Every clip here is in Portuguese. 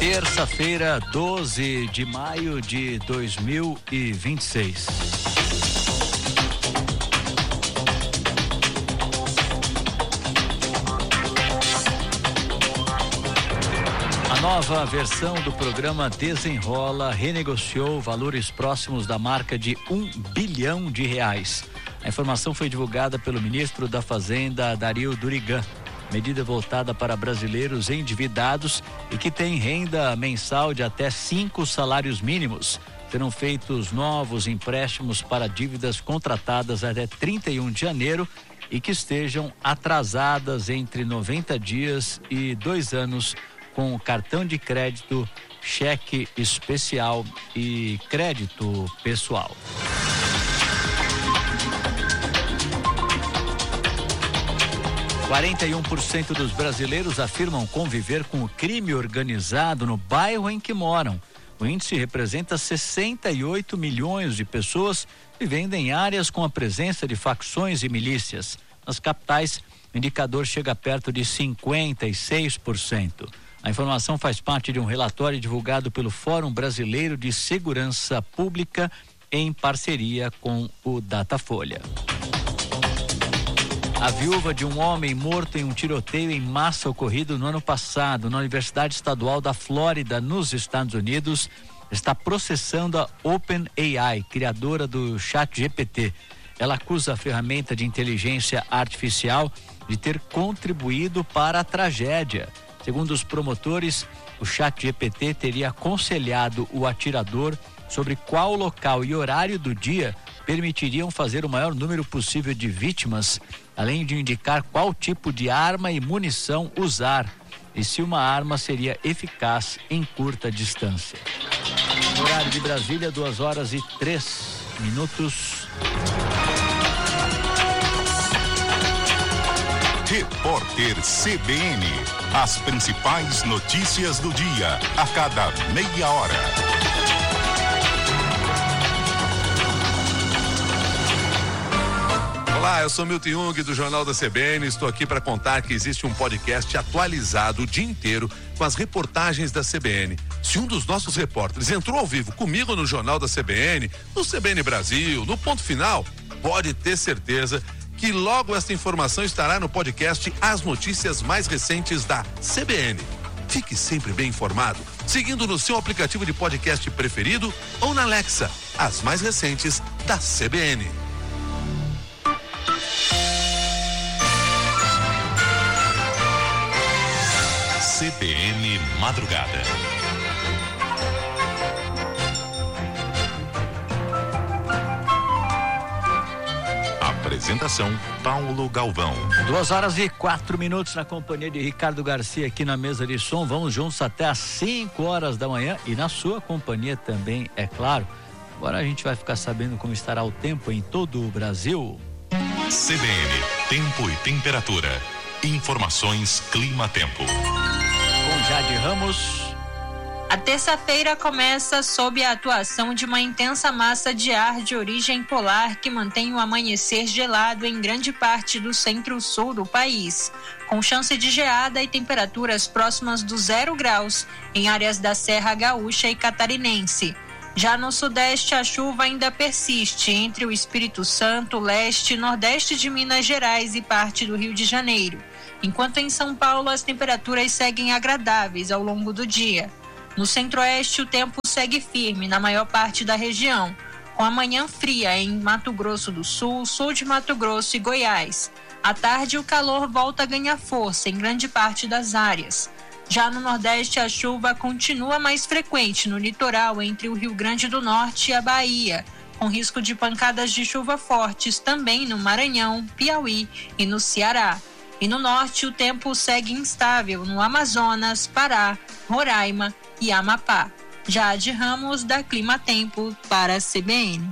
Terça-feira, 12 de maio de 2026. A nova versão do programa Desenrola renegociou valores próximos da marca de R$1 bilhão. A informação foi divulgada pelo ministro da Fazenda, Dario Durigan. Medida voltada para brasileiros endividados e que têm renda mensal de até 5 salários mínimos. Serão feitos novos empréstimos para dívidas contratadas até 31 de janeiro e que estejam atrasadas entre 90 dias e 2 anos com cartão de crédito, cheque especial e crédito pessoal. 41% dos brasileiros afirmam conviver com o crime organizado no bairro em que moram. O índice representa 68 milhões de pessoas vivendo em áreas com a presença de facções e milícias. Nas capitais, o indicador chega perto de 56%. A informação faz parte de um relatório divulgado pelo Fórum Brasileiro de Segurança Pública em parceria com o Datafolha. A viúva de um homem morto em um tiroteio em massa ocorrido no ano passado na Universidade Estadual da Flórida, nos Estados Unidos, está processando a OpenAI, criadora do ChatGPT. Ela acusa a ferramenta de inteligência artificial de ter contribuído para a tragédia. Segundo os promotores, o ChatGPT teria aconselhado o atirador sobre qual local e horário do dia permitiriam fazer o maior número possível de vítimas, além de indicar qual tipo de arma e munição usar e se uma arma seria eficaz em curta distância. No horário de Brasília, 2h03. Repórter CBN. As principais notícias do dia, a cada meia hora. Olá, eu sou Milton Jung do Jornal da CBN. Estou aqui para contar que existe um podcast atualizado o dia inteiro com as reportagens da CBN. Se um dos nossos repórteres entrou ao vivo comigo no Jornal da CBN, no CBN Brasil, no Ponto Final, pode ter certeza que logo esta informação estará no podcast As Notícias Mais Recentes da CBN. Fique sempre bem informado, seguindo no seu aplicativo de podcast preferido ou na Alexa, as mais recentes da CBN. CBN Madrugada. Apresentação Paulo Galvão. 2h04 na companhia de Ricardo Garcia aqui na mesa de som. Vamos juntos até às 5h da manhã e na sua companhia também, é claro. Agora a gente vai ficar sabendo como estará o tempo em todo o Brasil. CBN, tempo e temperatura. Informações Clima-Tempo. Com Jade Ramos. A terça-feira começa sob a atuação de uma intensa massa de ar de origem polar que mantém o amanhecer gelado em grande parte do centro-sul do país, com chance de geada e temperaturas próximas do 0 graus em áreas da Serra Gaúcha e Catarinense. Já no sudeste, a chuva ainda persiste entre o Espírito Santo, leste e nordeste de Minas Gerais e parte do Rio de Janeiro, enquanto em São Paulo as temperaturas seguem agradáveis ao longo do dia. No centro-oeste, o tempo segue firme na maior parte da região, com a manhã fria em Mato Grosso do Sul, sul de Mato Grosso e Goiás. À tarde, o calor volta a ganhar força em grande parte das áreas. Já no Nordeste, a chuva continua mais frequente no litoral entre o Rio Grande do Norte e a Bahia, com risco de pancadas de chuva fortes também no Maranhão, Piauí e no Ceará. E no Norte, o tempo segue instável no Amazonas, Pará, Roraima e Amapá. Jade Ramos, da Clima Tempo, para a CBN.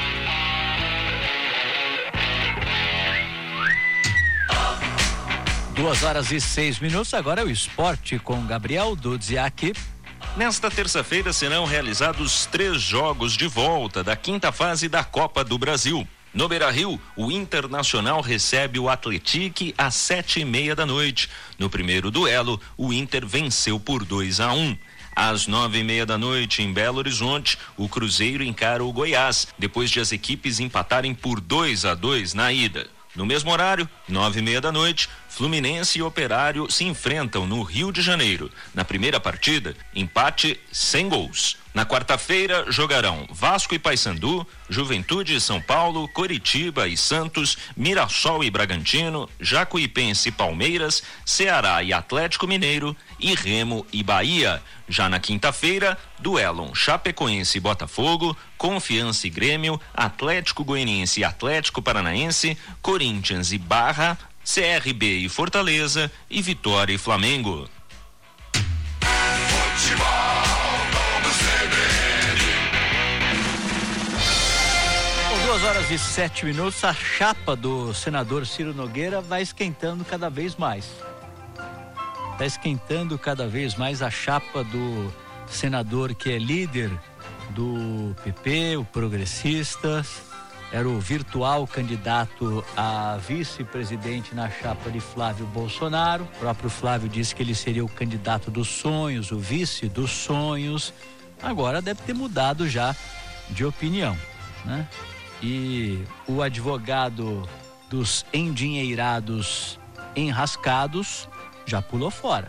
Duas horas e 6 minutos, agora é o esporte com Gabriel Dudziak. Nesta terça-feira serão realizados 3 jogos de volta da 5ª fase da Copa do Brasil. No Beira-Rio, o Internacional recebe o Atlético às 7:30 da noite. No primeiro duelo, o Inter venceu por 2-1. Às 9:30 da noite, em Belo Horizonte, o Cruzeiro encara o Goiás, depois de as equipes empatarem por 2-2 na ida. No mesmo horário, 9:30 da noite, Fluminense e Operário se enfrentam no Rio de Janeiro. Na primeira partida, empate sem gols. Na quarta-feira, jogarão Vasco e Paysandu, Juventude e São Paulo, Coritiba e Santos, Mirassol e Bragantino, Jacuipense e Palmeiras, Ceará e Atlético Mineiro e Remo e Bahia. Já na quinta-feira, duelam Chapecoense e Botafogo, Confiança e Grêmio, Atlético Goianiense e Atlético Paranaense, Corinthians e Barra, CRB e Fortaleza e Vitória e Flamengo. 2h07, a chapa do senador Ciro Nogueira vai esquentando cada vez mais. Está esquentando cada vez mais a chapa do senador que é líder do PP, o Progressistas, era o virtual candidato a vice-presidente na chapa de Flávio Bolsonaro. O próprio Flávio disse que ele seria o candidato dos sonhos, o vice dos sonhos. Agora deve ter mudado já de opinião, né? E o advogado dos endinheirados enrascados já pulou fora.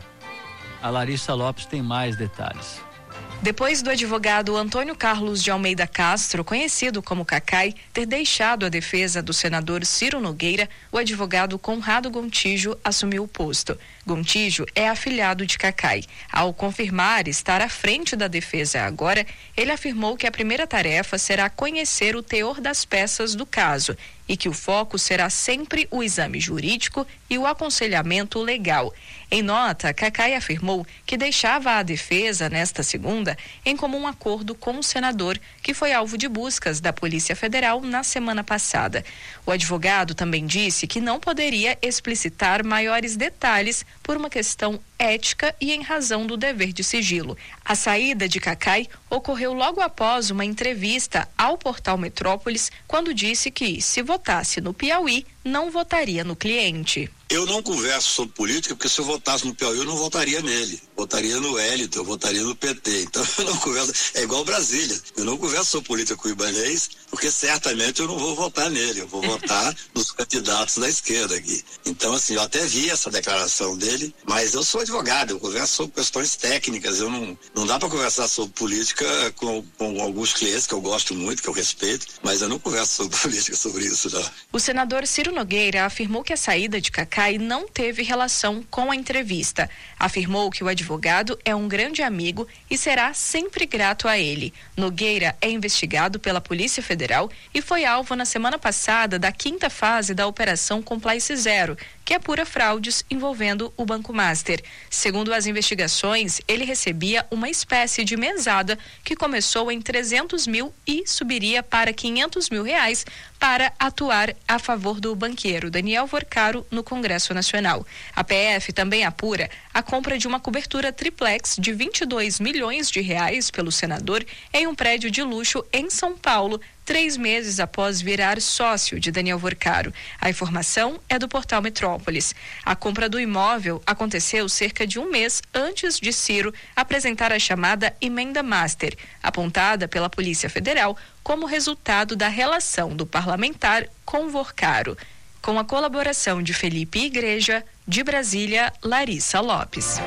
A Larissa Lopes tem mais detalhes. Depois do advogado Antônio Carlos de Almeida Castro, conhecido como Cacai, ter deixado a defesa do senador Ciro Nogueira, o advogado Conrado Gontijo assumiu o posto. Gontijo é afilhado de Cacai. Ao confirmar estar à frente da defesa agora, ele afirmou que a primeira tarefa será conhecer o teor das peças do caso e que o foco será sempre o exame jurídico e o aconselhamento legal. Em nota, Cacai afirmou que deixava a defesa nesta segunda em comum acordo com o senador, que foi alvo de buscas da Polícia Federal na semana passada. O advogado também disse que não poderia explicitar maiores detalhes por uma questão ética e em razão do dever de sigilo. A saída de Cacai ocorreu logo após uma entrevista ao portal Metrópolis, quando disse que, se votasse no Piauí, não votaria no cliente. Eu não converso sobre política, porque se eu votasse no Piauí, eu não votaria nele. Votaria no Wellington, eu votaria no PT. Então eu não converso, é igual Brasília. Eu não converso sobre política com o Ibanez, porque certamente eu não vou votar nele. Eu vou votar nos candidatos da esquerda aqui. Então, assim, eu até vi essa declaração dele, mas eu sou advogado, eu converso sobre questões técnicas. Eu não dá para conversar sobre política com alguns clientes que eu gosto muito, que eu respeito, mas eu não converso sobre política sobre isso, não. O senador Ciro Nogueira afirmou que a saída de Cacai não teve relação com a entrevista. Afirmou que o advogado é um grande amigo e será sempre grato a ele. Nogueira é investigado pela Polícia Federal e foi alvo na semana passada da 5ª fase da Operação Compliance Zero, que apura fraudes envolvendo o Banco Master. Segundo as investigações, ele recebia uma espécie de mesada que começou em 300 mil e subiria para 500 mil reais para atuar a favor do banqueiro Daniel Vorcaro no Congresso Nacional. A PF também apura a compra de uma cobertura triplex de 22 milhões de reais pelo senador em um prédio de luxo em São Paulo, 3 meses após virar sócio de Daniel Vorcaro. A informação é do portal Metrópolis. A compra do imóvel aconteceu cerca de um mês antes de Ciro apresentar a chamada emenda master, apontada pela Polícia Federal como resultado da relação do parlamentar com Vorcaro. Com a colaboração de Felipe Igreja, de Brasília, Larissa Lopes.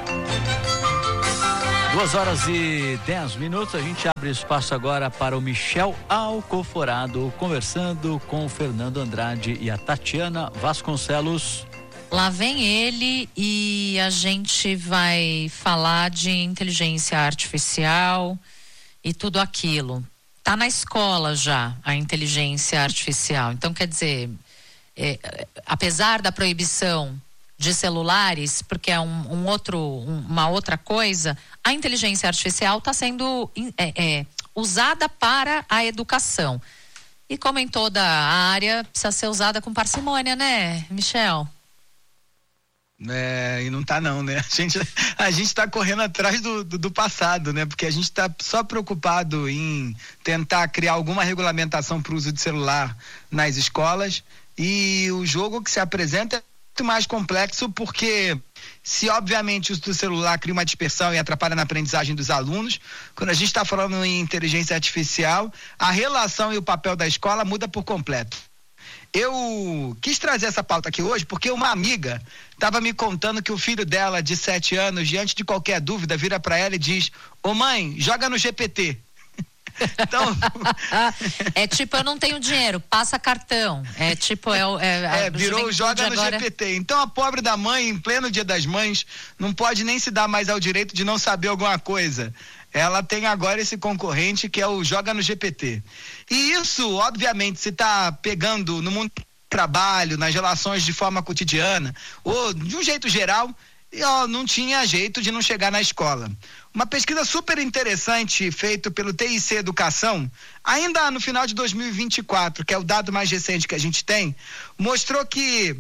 2h10, a gente abre espaço agora para o Michel Alcoforado, conversando com o Fernando Andrade e a Tatiana Vasconcelos. Lá vem ele e a gente vai falar de inteligência artificial e tudo aquilo. Tá na escola já a inteligência artificial, então quer dizer, apesar da proibição de celulares, porque é uma outra coisa, a inteligência artificial está sendo usada para a educação. E como em toda a área, precisa ser usada com parcimônia, né, Michel? E não tá não, né? A gente tá correndo atrás do passado, né? Porque a gente tá só preocupado em tentar criar alguma regulamentação para o uso de celular nas escolas, e o jogo que se apresenta é muito mais complexo, porque se obviamente o uso do celular cria uma dispersão e atrapalha na aprendizagem dos alunos, quando a gente está falando em inteligência artificial, a relação e o papel da escola muda por completo. Eu quis trazer essa pauta aqui hoje porque uma amiga estava me contando que o filho dela, de 7 anos, diante de qualquer dúvida, vira para ela e diz: ô mãe, joga no GPT. Então... é tipo, eu não tenho dinheiro, passa cartão. É tipo, virou joga no agora... GPT. Então a pobre da mãe, em pleno Dia das Mães, não pode nem se dar mais ao direito de não saber alguma coisa. Ela tem agora esse concorrente que é o joga no GPT. E isso, obviamente, se está pegando no mundo do trabalho, nas relações de forma cotidiana, ou de um jeito geral, não tinha jeito de não chegar na escola. Uma pesquisa super interessante feita pelo TIC Educação, ainda no final de 2024, que é o dado mais recente que a gente tem, mostrou que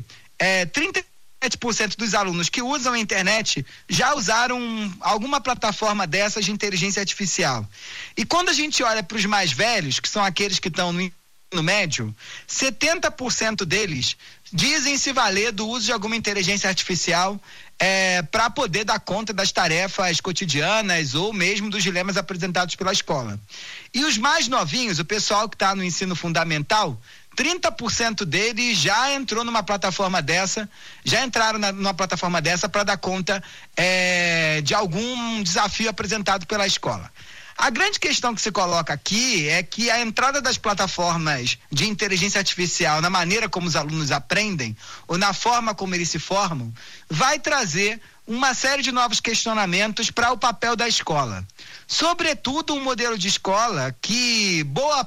37% dos alunos que usam a internet já usaram alguma plataforma dessas de inteligência artificial. E quando a gente olha para os mais velhos, que são aqueles que estão no médio, 70% deles dizem se valer do uso de alguma inteligência artificial para poder dar conta das tarefas cotidianas ou mesmo dos dilemas apresentados pela escola. E os mais novinhos, o pessoal que está no ensino fundamental, 30% deles já entrou numa plataforma dessa, já entraram numa plataforma dessa para dar conta de algum desafio apresentado pela escola. A grande questão que se coloca aqui é que a entrada das plataformas de inteligência artificial na maneira como os alunos aprendem ou na forma como eles se formam vai trazer uma série de novos questionamentos para o papel da escola. Sobretudo um modelo de escola que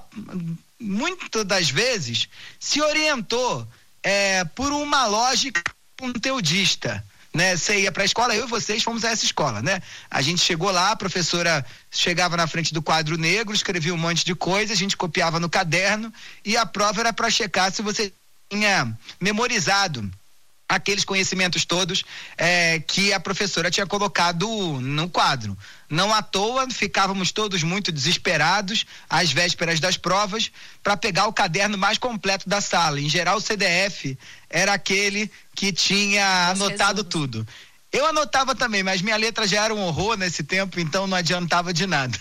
muitas das vezes se orientou por uma lógica conteudista. Né? Você ia para a escola, eu e vocês fomos a essa escola, né? A gente chegou lá, a professora chegava na frente do quadro negro, escrevia um monte de coisa, a gente copiava no caderno e a prova era para checar se você tinha memorizado aqueles conhecimentos todos que a professora tinha colocado no quadro. Não à toa, ficávamos todos muito desesperados às vésperas das provas para pegar o caderno mais completo da sala. Em geral, o CDF era aquele que tinha anotado tudo. Eu anotava também, mas minha letra já era um horror nesse tempo, então não adiantava de nada.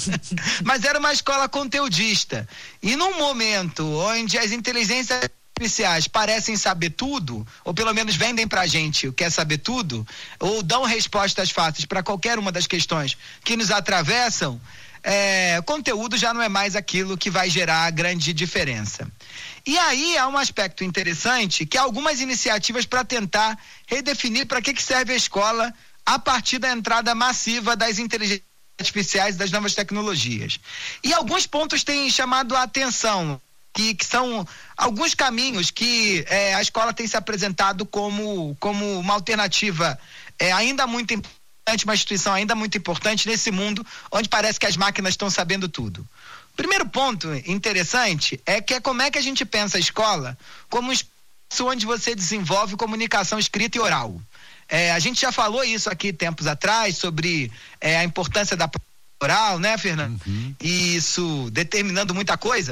Mas era uma escola conteudista. E num momento onde as inteligências artificiais parecem saber tudo, ou pelo menos vendem pra gente o que é saber tudo, ou dão respostas fáceis para qualquer uma das questões que nos atravessam, conteúdo já não é mais aquilo que vai gerar a grande diferença. E aí há um aspecto interessante, que há algumas iniciativas para tentar redefinir para que serve a escola a partir da entrada massiva das inteligências artificiais e das novas tecnologias. E alguns pontos têm chamado a atenção, que são alguns caminhos que a escola tem se apresentado como uma alternativa ainda muito importante, uma instituição ainda muito importante nesse mundo onde parece que as máquinas estão sabendo tudo. O primeiro ponto interessante é como é que a gente pensa a escola como um espaço onde você desenvolve comunicação escrita e oral. A gente já falou isso aqui tempos atrás sobre a importância da oral, né, Fernando? Uhum. E isso determinando muita coisa.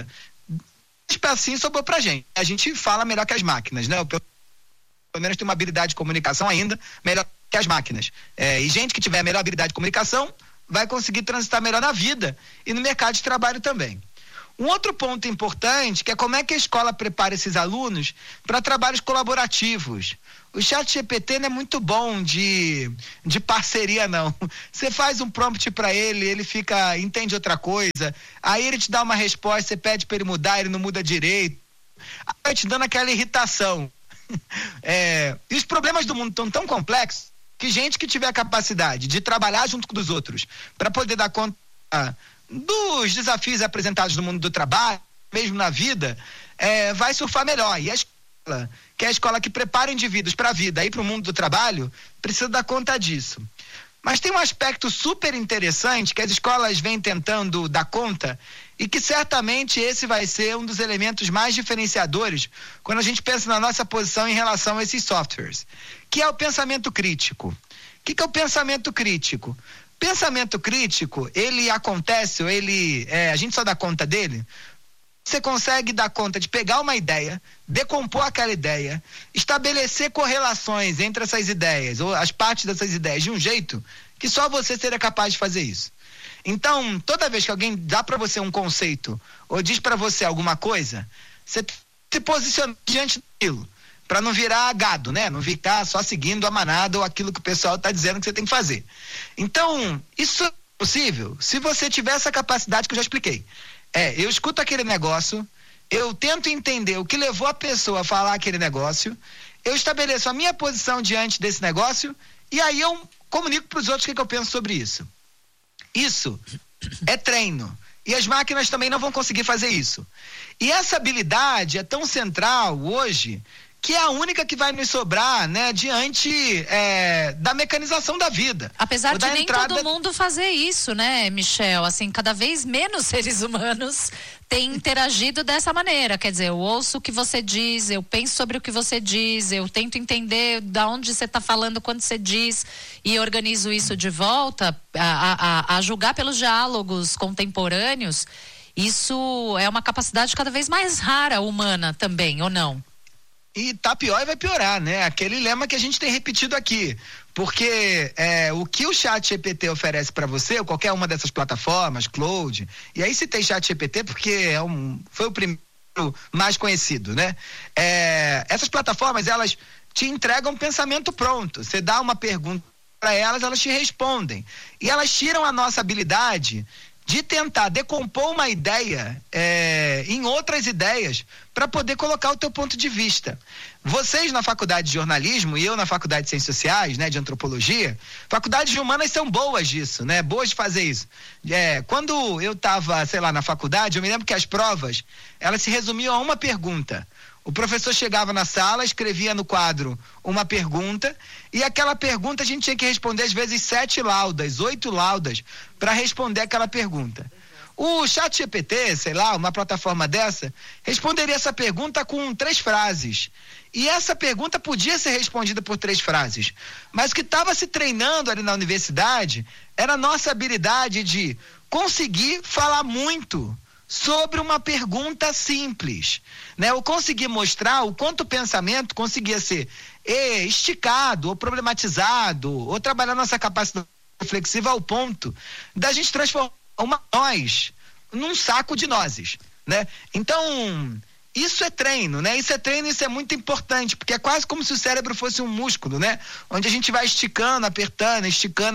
Assim sobrou pra gente. A gente fala melhor que as máquinas, né? Pelo menos tem uma habilidade de comunicação ainda melhor que as máquinas. E gente que tiver a melhor habilidade de comunicação vai conseguir transitar melhor na vida e no mercado de trabalho também. Um outro ponto importante que é como é que a escola prepara esses alunos para trabalhos colaborativos. O ChatGPT não é muito bom de parceria, não. Você faz um prompt para ele entende outra coisa, aí ele te dá uma resposta, você pede para ele mudar, ele não muda direito, aí vai te dando aquela irritação. E os problemas do mundo estão tão complexos que gente que tiver a capacidade de trabalhar junto com os outros para poder dar conta dos desafios apresentados no mundo do trabalho, mesmo na vida, vai surfar melhor. E a escola, que é a escola que prepara indivíduos para a vida e para o mundo do trabalho, precisa dar conta disso. Mas tem um aspecto super interessante que as escolas vêm tentando dar conta e que certamente esse vai ser um dos elementos mais diferenciadores quando a gente pensa na nossa posição em relação a esses softwares, que é o pensamento crítico. O que é o pensamento crítico? Pensamento crítico, ele acontece, ou a gente só dá conta dele. Você consegue dar conta de pegar uma ideia, decompor aquela ideia, estabelecer correlações entre essas ideias, ou as partes dessas ideias, de um jeito que só você seria capaz de fazer isso. Então, toda vez que alguém dá para você um conceito, ou diz para você alguma coisa, você se posiciona diante daquilo, para não virar gado, né? Não ficar só seguindo a manada ou aquilo que o pessoal está dizendo que você tem que fazer. Então, isso é possível se você tiver essa capacidade que eu já expliquei. Eu escuto aquele negócio, eu tento entender o que levou a pessoa a falar aquele negócio, eu estabeleço a minha posição diante desse negócio e aí eu comunico para os outros o que eu penso sobre isso. Isso é treino. E as máquinas também não vão conseguir fazer isso. E essa habilidade é tão central hoje que é a única que vai nos sobrar, né, diante da mecanização da vida. Apesar de nem todo mundo fazer isso, né, Michel? Assim, cada vez menos seres humanos têm interagido dessa maneira. Quer dizer, eu ouço o que você diz, eu penso sobre o que você diz, eu tento entender de onde você está falando quando você diz e organizo isso de volta a julgar pelos diálogos contemporâneos. Isso é uma capacidade cada vez mais rara, humana também, ou não? E tá pior e vai piorar, né? Aquele lema que a gente tem repetido aqui. Porque o que o ChatGPT oferece para você, ou qualquer uma dessas plataformas, Cloud, e aí citei ChatGPT porque foi o primeiro mais conhecido, né? Essas plataformas, elas te entregam um pensamento pronto. Você dá uma pergunta para elas te respondem. E elas tiram a nossa habilidade de tentar decompor uma ideia em outras ideias para poder colocar o teu ponto de vista. Vocês na faculdade de jornalismo e eu na faculdade de ciências sociais, né, de antropologia, faculdades humanas são boas disso, né, boas de fazer isso. Quando eu estava, na faculdade, eu me lembro que as provas, elas se resumiam a uma pergunta. O professor chegava na sala, escrevia no quadro uma pergunta e aquela pergunta a gente tinha que responder às vezes 7 laudas, 8 laudas para responder aquela pergunta. O ChatGPT, uma plataforma dessa, responderia essa pergunta com 3 frases. E essa pergunta podia ser respondida por 3 frases. Mas o que estava se treinando ali na universidade era a nossa habilidade de conseguir falar muito sobre uma pergunta simples, né? Eu consegui mostrar o quanto o pensamento conseguia ser esticado, ou problematizado, ou trabalhar nossa capacidade reflexiva ao ponto da gente transformar nós num saco de nozes, né? Então, isso é treino, né? Isso é muito importante, porque é quase como se o cérebro fosse um músculo, né? Onde a gente vai esticando, apertando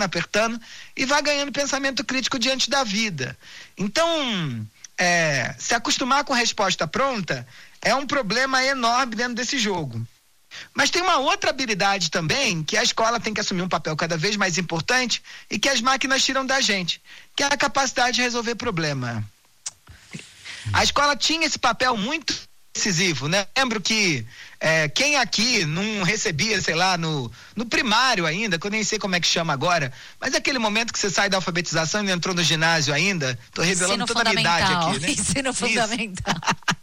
e vai ganhando pensamento crítico diante da vida. Então, se acostumar com a resposta pronta é um problema enorme dentro desse jogo. Mas tem uma outra habilidade também que a escola tem que assumir um papel cada vez mais importante e que as máquinas tiram da gente, que é a capacidade de resolver problema. A escola tinha esse papel muito decisivo, né? Lembro que quem aqui não recebia, no primário ainda, que eu nem sei como é que chama agora, mas aquele momento que você sai da alfabetização e não entrou no ginásio ainda, tô revelando toda a minha idade aqui, né? Ensino fundamental.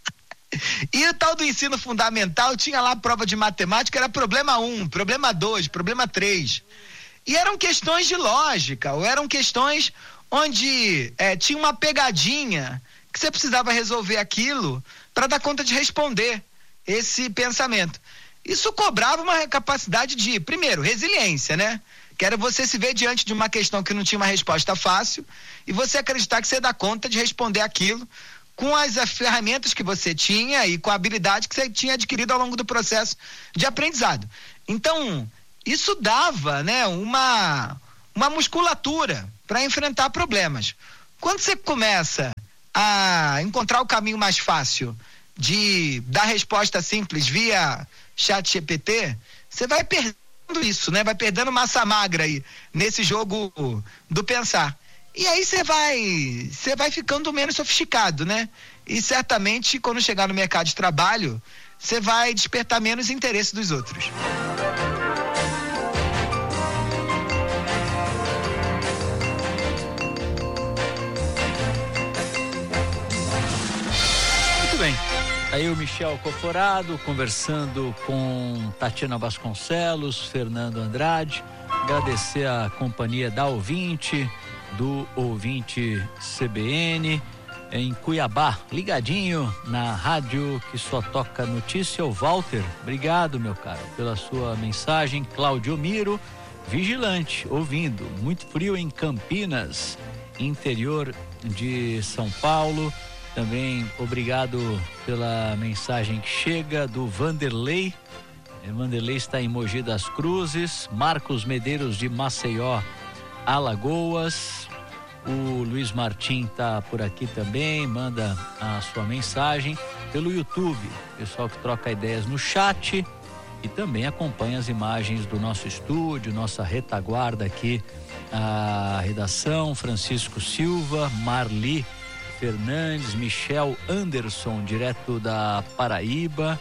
E o tal do ensino fundamental tinha lá a prova de matemática, era problema 1, problema 2, problema 3. E eram questões de lógica, ou eram questões onde tinha uma pegadinha que você precisava resolver aquilo para dar conta de responder esse pensamento. Isso cobrava uma capacidade de, primeiro, resiliência, né? Que era você se ver diante de uma questão que não tinha uma resposta fácil e você acreditar que você dá conta de responder aquilo com as ferramentas que você tinha e com a habilidade que você tinha adquirido ao longo do processo de aprendizado. Então, isso dava, né, uma musculatura para enfrentar problemas. Quando você começa a encontrar o caminho mais fácil de dar resposta simples via ChatGPT, você vai perdendo isso, né? Vai perdendo massa magra aí nesse jogo do pensar. E aí você vai ficando menos sofisticado, né? E certamente quando chegar no mercado de trabalho, você vai despertar menos interesse dos outros. Muito bem. Aí o Michel Coforado conversando com Tatiana Vasconcelos, Fernando Andrade. Agradecer a companhia da ouvinte, do ouvinte CBN, em Cuiabá, ligadinho na rádio que só toca notícia. O Walter, obrigado, meu caro, pela sua mensagem. Cláudio Miro, vigilante, ouvindo. Muito frio em Campinas, interior de São Paulo. Também obrigado pela mensagem que chega do Vanderlei. Vanderlei está em Mogi das Cruzes. Marcos Medeiros de Maceió, Alagoas. O Luiz Martim está por aqui também, manda a sua mensagem pelo YouTube. Pessoal que troca ideias no chat e também acompanha as imagens do nosso estúdio, nossa retaguarda aqui, a redação. Francisco Silva, Marli Fernandes, Michel Anderson, direto da Paraíba,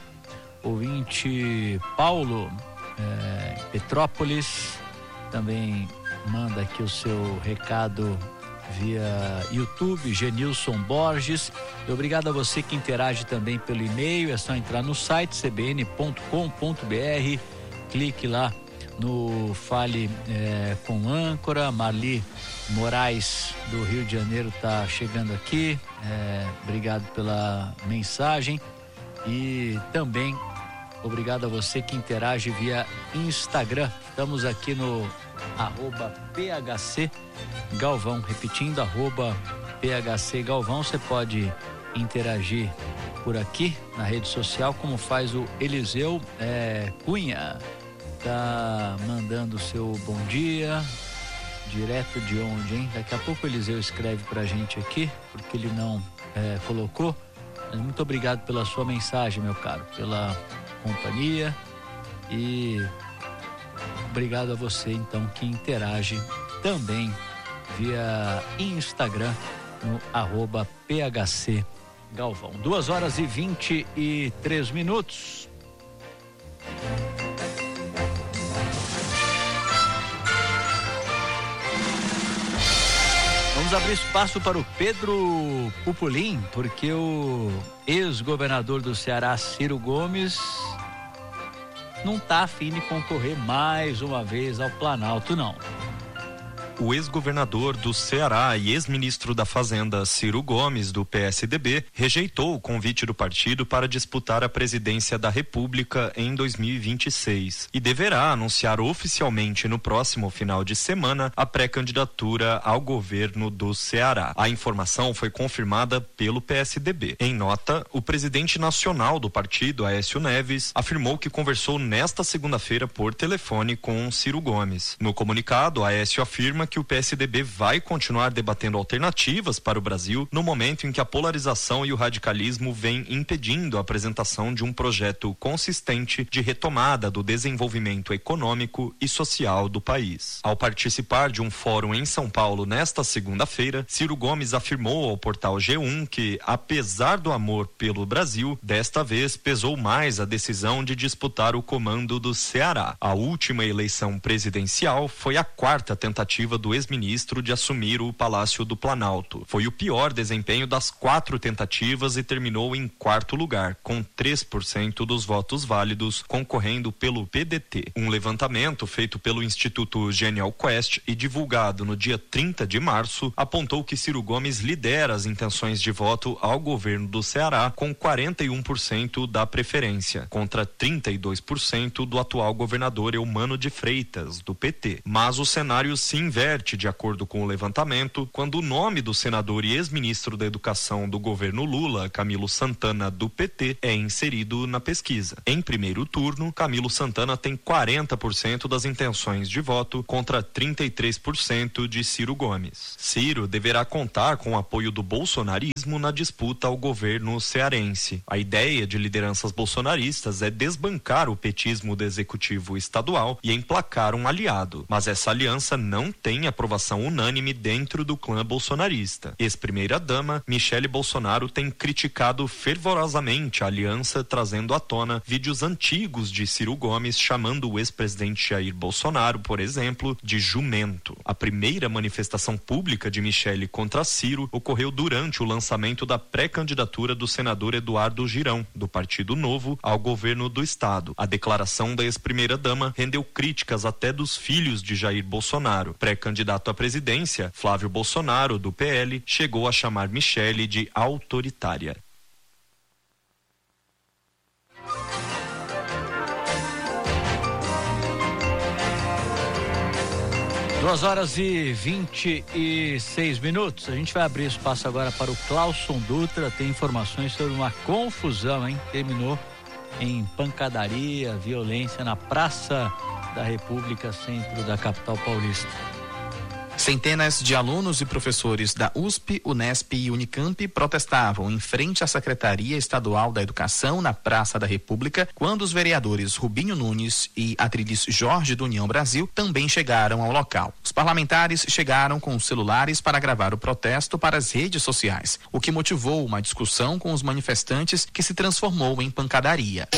ouvinte Paulo, Petrópolis, também manda aqui o seu recado via YouTube. Genilson Borges, e obrigado a você que interage também pelo e-mail. É só entrar no site cbn.com.br, clique lá no Fale com Âncora. Marli Moraes do Rio de Janeiro está chegando aqui, obrigado pela mensagem. E também obrigado a você que interage via Instagram. Estamos aqui no @PHC Galvão, repetindo, @PHC Galvão. Você pode interagir por aqui na rede social, como faz o Eliseu Cunha. Tá mandando o seu bom dia, direto de onde, hein? Daqui a pouco o Eliseu escreve pra gente aqui, porque ele não colocou. Mas muito obrigado pela sua mensagem, meu caro, pela companhia, e obrigado a você então que interage também via Instagram no @PHC Galvão. 2h23. Vamos abrir espaço para o Pedro Pupulim, porque o ex-governador do Ceará, Ciro Gomes, não está afim de concorrer mais uma vez ao Planalto, não. O ex-governador do Ceará e ex-ministro da Fazenda, Ciro Gomes, do PSDB, rejeitou o convite do partido para disputar a presidência da República em 2026 e deverá anunciar oficialmente no próximo final de semana a pré-candidatura ao governo do Ceará. A informação foi confirmada pelo PSDB. Em nota, o presidente nacional do partido, Aécio Neves, afirmou que conversou nesta segunda-feira por telefone com Ciro Gomes. No comunicado, Aécio afirma que o PSDB vai continuar debatendo alternativas para o Brasil no momento em que a polarização e o radicalismo vêm impedindo a apresentação de um projeto consistente de retomada do desenvolvimento econômico e social do país. Ao participar de um fórum em São Paulo nesta segunda-feira, Ciro Gomes afirmou ao portal G1 que, apesar do amor pelo Brasil, desta vez pesou mais a decisão de disputar o comando do Ceará. A última eleição presidencial foi a quarta tentativa do ex-ministro de assumir o Palácio do Planalto. Foi o pior desempenho das 4 tentativas e terminou em 4º lugar, com 3% dos votos válidos, concorrendo pelo PDT. Um levantamento feito pelo Instituto Genial Quest e divulgado no dia 30 de março apontou que Ciro Gomes lidera as intenções de voto ao governo do Ceará com 41% da preferência, contra 32% do atual governador Eumano de Freitas, do PT. Mas o cenário se inverte de acordo com o levantamento, quando o nome do senador e ex-ministro da Educação do governo Lula, Camilo Santana, do PT, é inserido na pesquisa. Em primeiro turno, Camilo Santana tem 40% das intenções de voto contra 33% de Ciro Gomes. Ciro deverá contar com o apoio do bolsonarismo na disputa ao governo cearense. A ideia de lideranças bolsonaristas é desbancar o petismo do executivo estadual e emplacar um aliado, mas essa aliança não tem tem aprovação unânime dentro do clã bolsonarista. Ex-primeira-dama Michele Bolsonaro tem criticado fervorosamente a aliança, trazendo à tona vídeos antigos de Ciro Gomes chamando o ex-presidente Jair Bolsonaro, por exemplo, de jumento. A primeira manifestação pública de Michele contra Ciro ocorreu durante o lançamento da pré-candidatura do senador Eduardo Girão, do Partido Novo, ao governo do estado. A declaração da ex-primeira-dama rendeu críticas até dos filhos de Jair Bolsonaro. Pré-candidato à presidência, Flávio Bolsonaro, do PL, chegou a chamar Michele de autoritária. Duas horas e 26 minutos. A gente vai abrir espaço agora para o Clauson Dutra. Tem informações sobre uma confusão, hein? Terminou em pancadaria, violência na Praça da República, centro da capital paulista. Centenas de alunos e professores da USP, Unesp e Unicamp protestavam em frente à Secretaria Estadual da Educação na Praça da República, quando os vereadores Rubinho Nunes e Adriles Jorge do União Brasil também chegaram ao local. Os parlamentares chegaram com os celulares para gravar o protesto para as redes sociais, o que motivou uma discussão com os manifestantes que se transformou em pancadaria.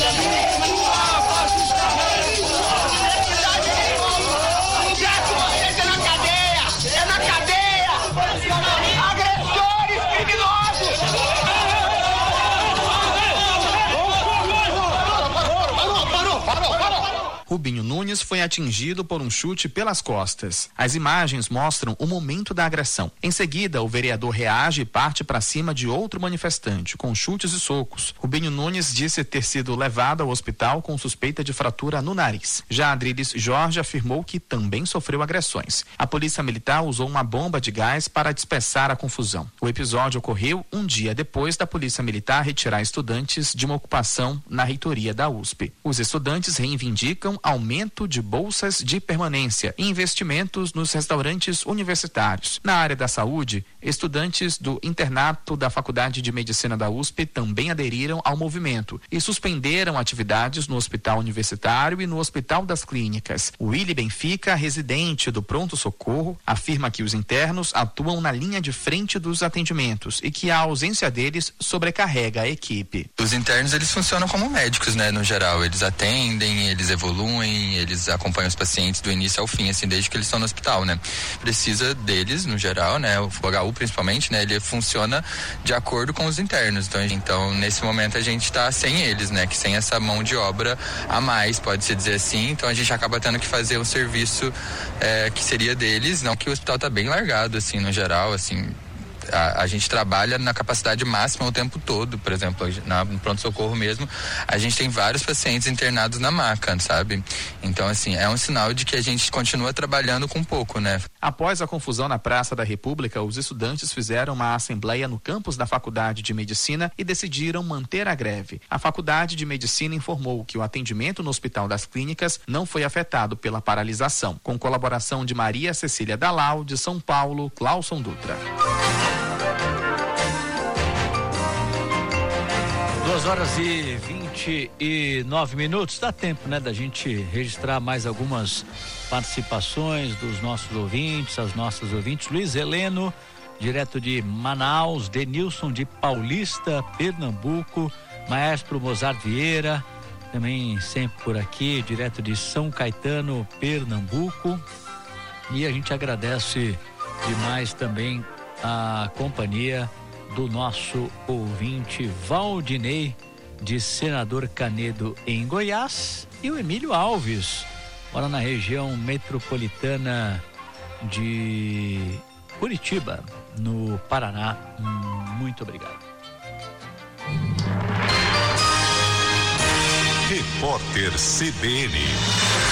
Rubinho Nunes foi atingido por um chute pelas costas. As imagens mostram o momento da agressão. Em seguida, o vereador reage e parte para cima de outro manifestante, com chutes e socos. Rubinho Nunes disse ter sido levado ao hospital com suspeita de fratura no nariz. Já Adriles Jorge afirmou que também sofreu agressões. A polícia militar usou uma bomba de gás para dispersar a confusão. O episódio ocorreu um dia depois da polícia militar retirar estudantes de uma ocupação na reitoria da USP. Os estudantes reivindicam aumento de bolsas de permanência e investimentos nos restaurantes universitários. Na área da saúde, estudantes do internato da Faculdade de Medicina da USP também aderiram ao movimento e suspenderam atividades no Hospital Universitário e no Hospital das Clínicas. Willy Benfica, residente do pronto-socorro, afirma que os internos atuam na linha de frente dos atendimentos e que a ausência deles sobrecarrega a equipe. Os internos, eles funcionam como médicos, né, no geral. Eles atendem, eles evoluem, eles acompanham os pacientes do início ao fim, assim, desde que eles estão no hospital, né? Precisa deles, no geral, né? O HU principalmente, né? Ele funciona de acordo com os internos. Então nesse momento a gente tá sem eles, né? Que sem essa mão de obra a mais, pode-se dizer assim. Então a gente acaba tendo que fazer um serviço que seria deles, não que o hospital tá bem largado, assim, no geral, assim. A gente trabalha na capacidade máxima o tempo todo, por exemplo, no pronto-socorro mesmo, a gente tem vários pacientes internados na maca, sabe? Então, assim, é um sinal de que a gente continua trabalhando com pouco, né? Após a confusão na Praça da República, os estudantes fizeram uma assembleia no campus da Faculdade de Medicina e decidiram manter a greve. A Faculdade de Medicina informou que o atendimento no Hospital das Clínicas não foi afetado pela paralisação. Com colaboração de Maria Cecília Dalal, de São Paulo, Clauson Dutra. 2 horas e 29 minutos. Dá tempo, né, da gente registrar mais algumas participações dos nossos ouvintes, as nossas ouvintes. Luiz Heleno, direto de Manaus, Denilson de Paulista, Pernambuco, Maestro Mozart Vieira, também sempre por aqui, direto de São Caetano, Pernambuco. E a gente agradece demais também a companhia do nosso ouvinte Valdinei, de Senador Canedo, em Goiás, e o Emílio Alves, mora na região metropolitana de Curitiba, no Paraná. Muito obrigado. Repórter CBN.